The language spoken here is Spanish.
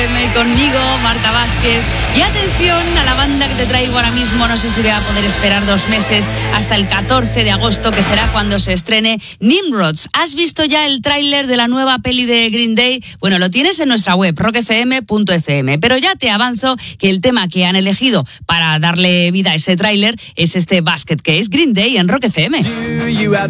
Conmigo, Marta Vázquez. Y atención a la banda que te traigo ahora mismo. No sé si voy a poder esperar 2 meses hasta el 14 de agosto, que será cuando se estrene Nimrods. ¿Has visto ya el tráiler de la nueva peli de Green Day? Bueno, lo tienes en nuestra web, rockfm.fm. Pero ya te avanzo que el tema que han elegido para darle vida a ese tráiler es este Basket Case, Green Day en Rock FM.